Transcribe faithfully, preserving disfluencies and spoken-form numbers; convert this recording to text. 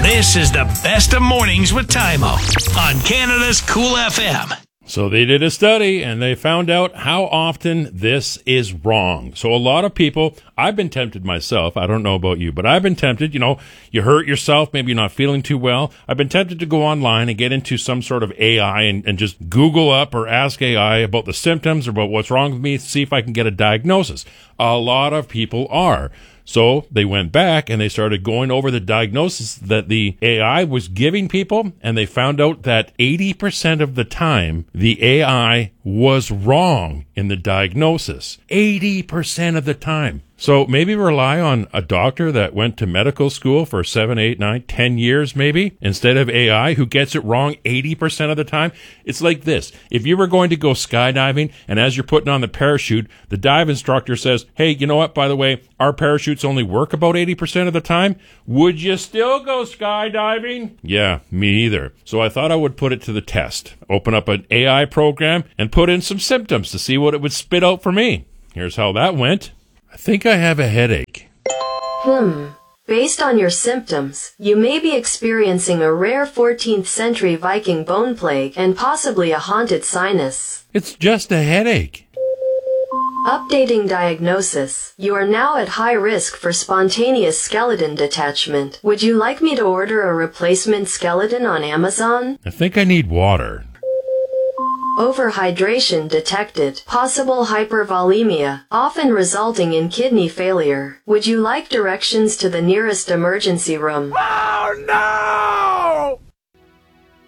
This is the best of mornings with Tymo on Canada's Cool F M. So they did a study and they found out how often this is wrong. So a lot of people, I've been tempted myself. I don't know about you, but I've been tempted. You know, you hurt yourself. Maybe you're not feeling too well. I've been tempted to go online and get into some sort of A I and, and just Google up or ask A I about the symptoms or about what's wrong with me, see if I can get a diagnosis. A lot of people are. So they went back and they started going over the diagnosis that the A I was giving people, and they found out that eighty percent of the time the A I was wrong in the diagnosis. eighty percent of the time. So maybe rely on a doctor that went to medical school for seven, eight, nine, ten years maybe, instead of A I who gets it wrong eighty percent of the time. It's like this. If you were going to go skydiving and as you're putting on the parachute, the dive instructor says, hey, you know what, by the way, our parachutes only work about eighty percent of the time. Would you still go skydiving? Yeah, me either. So I thought I would put it to the test. Open up an A I program and put in some symptoms to see what it would spit out for me. Here's how that went. I think I have a headache. Hmm. Based on your symptoms, you may be experiencing a rare fourteenth century Viking bone plague and possibly a haunted sinus. It's just a headache. Updating diagnosis. You are now at high risk for spontaneous skeleton detachment. Would you like me to order a replacement skeleton on Amazon? I think I need water. Overhydration detected. Possible hypervolemia, often resulting in kidney failure. Would you like directions to the nearest emergency room? Oh, no!